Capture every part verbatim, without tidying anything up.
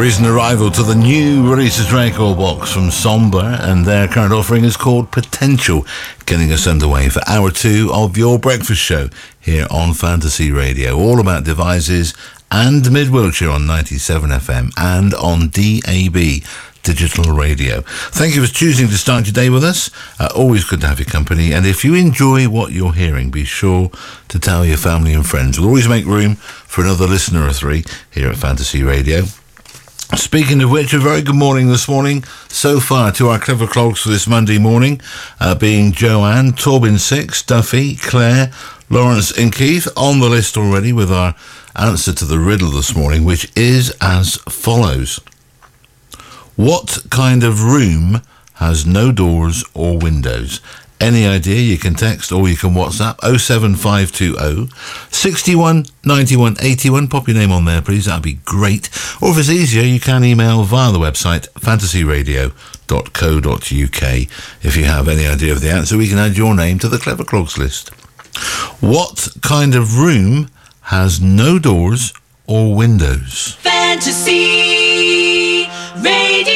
Recent arrival to the new releases record box from Somber, and their current offering is called Potential, getting us underway for hour two of your breakfast show here on Fantasy Radio, all about devices and Mid-Wiltshire on ninety-seven F M and on D A B digital radio. Thank you for choosing to start your day with us. Uh, always good to have your company, and if you enjoy what you're hearing, be sure to tell your family and friends. We'll always make room for another listener or three here at Fantasy Radio. Speaking of which, a very good morning this morning so far to our clever clogs for this Monday morning, uh, being Joanne, Torbin Six, Duffy, Claire, Lawrence and Keith on the list already with our answer to the riddle this morning, which is as follows. What kind of room has no doors or windows? Any idea, you can text or you can WhatsApp oh seven five two oh, six one, nine one, eight one. Pop your name on there, please. That'd be great. Or if it's easier, you can email via the website fantasy radio dot co dot uk. If you have any idea of the answer, we can add your name to the Clever Clogs list. What kind of room has no doors or windows? Fantasy Radio.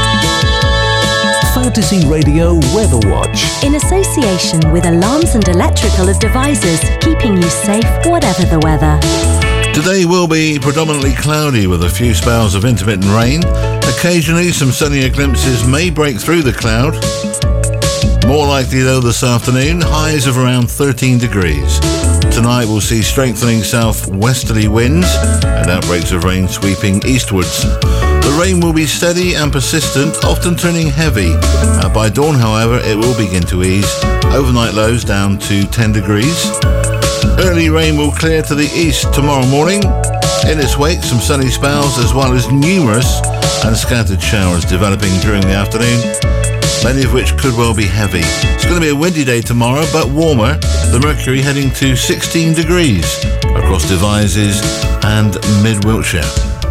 Fantasy Radio Weather Watch. In association with Alarms and Electrical Devices, keeping you safe whatever the weather. Today will be predominantly cloudy with a few spells of intermittent rain. Occasionally some sunnier glimpses may break through the cloud. More likely though this afternoon, highs of around thirteen degrees. Tonight we'll see strengthening south-westerly winds and outbreaks of rain sweeping eastwards. The rain will be steady and persistent, often turning heavy. Uh, by dawn, however, it will begin to ease. Overnight lows down to ten degrees. Early rain will clear to the east tomorrow morning. In its wake, some sunny spells as well as numerous and scattered showers developing during the afternoon, many of which could well be heavy. It's going to be a windy day tomorrow, but warmer. The mercury heading to sixteen degrees across Devizes and Mid-Wiltshire.